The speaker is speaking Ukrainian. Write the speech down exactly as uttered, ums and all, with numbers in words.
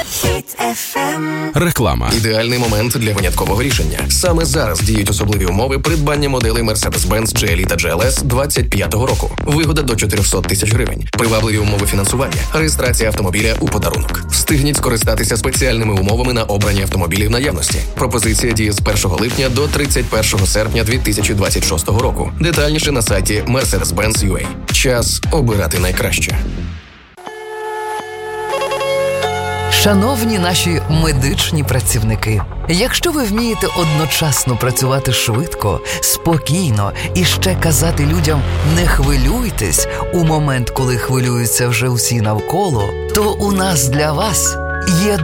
Хіт еф ем. Реклама. Ідеальний момент для виняткового рішення. Саме зараз діють особливі умови придбання моделей Mercedes-Benz джі ел і та джі ел ес двадцять п'ятого року. Вигода до чотириста тисяч гривень. Привабливі умови фінансування. Реєстрація автомобіля у подарунок. Встигніть скористатися спеціальними умовами на обрані автомобілі в наявності. Пропозиція діє з першого липня до тридцять першого серпня дві тисячі двадцять шостого року. Детальніше на сайті Mercedes-Benz крапка ю а. Час обирати найкраще. Шановні наші медичні працівники, якщо ви вмієте одночасно працювати швидко, спокійно і ще казати людям «не хвилюйтесь» у момент, коли хвилюються вже усі навколо, то у нас для вас є